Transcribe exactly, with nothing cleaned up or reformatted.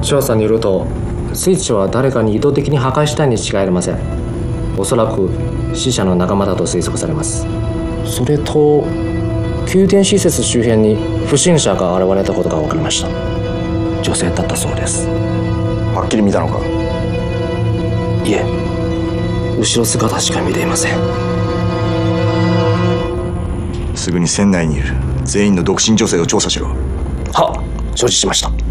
調査によるとスイッチは誰かに意図的に破壊したに違いありません。おそらく死者の仲間だと推測されます。それと宮殿施設周辺に不審者が現れたことが分かりました。女性だったそうです。 はっきり見たのか？ いえ、後ろ姿しか見ていません。 すぐに船内にいる全員の独身女性を調査しろ。 はっ、承知しました。